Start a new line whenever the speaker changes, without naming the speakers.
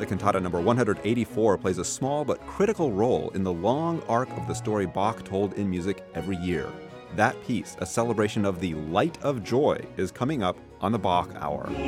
Cantata number 184 plays a small but critical role in the long arc of the story Bach told in music every year. That piece, a celebration of the light of joy, is coming up on the Bach Hour.